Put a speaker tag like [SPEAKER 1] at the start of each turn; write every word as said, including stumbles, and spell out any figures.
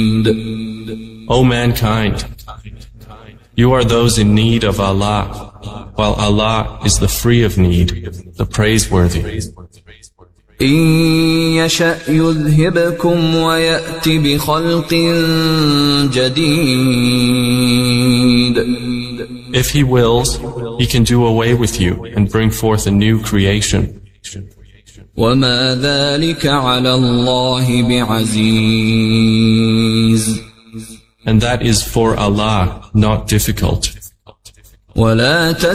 [SPEAKER 1] O mankind, you are those in need of Allah, while Allah is the free of need, the praiseworthy.
[SPEAKER 2] إن يشأ يذهبكم ويأت بخلق جديد.
[SPEAKER 1] If He wills, He can do away with you and bring forth a new creation.
[SPEAKER 2] وما ذلك على الله بعزيز.
[SPEAKER 1] And that is for Allah not difficult.
[SPEAKER 2] ولا